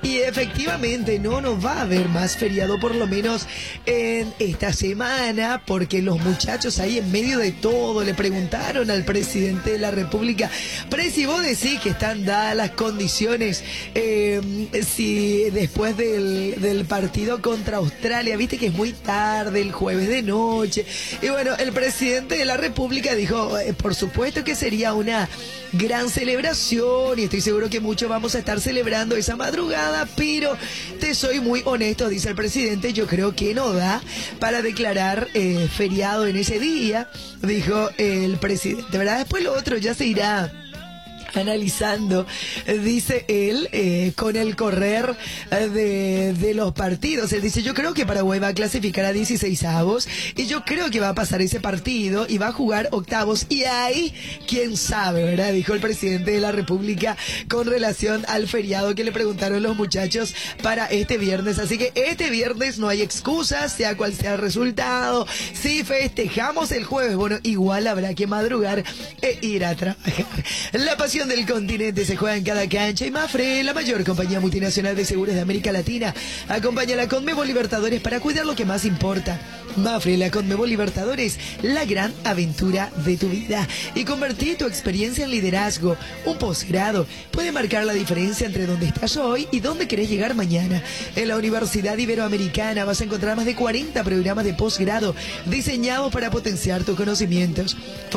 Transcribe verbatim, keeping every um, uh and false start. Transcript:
Y efectivamente no nos va a haber más feriado, por lo menos en esta semana, porque los muchachos ahí en medio de todo le preguntaron al presidente de la República: Presi, vos decís que están dadas las condiciones eh, si después del, del partido contra Australia, viste que es muy tarde, el jueves de noche. Y bueno, el presidente de la República dijo, eh, por supuesto que sería una gran celebración y estoy seguro que muchos vamos a estar celebrando esa madrugada, pero te soy muy honesto, dice el presidente, yo creo que no da para declarar eh, feriado en ese día, dijo el presidente, ¿verdad? Después lo otro ya se irá analizando, dice él, eh, con el correr de, de los partidos. Él dice, yo creo que Paraguay va a clasificar a dieciseisavos y yo creo que va a pasar ese partido y va a jugar octavos y ahí, quién sabe, ¿verdad? Dijo el presidente de la República con relación al feriado que le preguntaron los muchachos para este viernes. Así que este viernes no hay excusas, sea cual sea el resultado. Si festejamos el jueves, bueno, igual habrá que madrugar e ir a trabajar. La pasión del continente se juega en cada cancha y Mapfre, la mayor compañía multinacional de seguros de América Latina, acompaña a la Conmebol Libertadores para cuidar lo que más importa. Mapfre, la Conmebol Libertadores, la gran aventura de tu vida. Y convertir tu experiencia en liderazgo. Un posgrado puede marcar la diferencia entre dónde estás hoy y dónde querés llegar mañana. En la Universidad Iberoamericana vas a encontrar más de cuarenta programas de posgrado diseñados para potenciar tus conocimientos.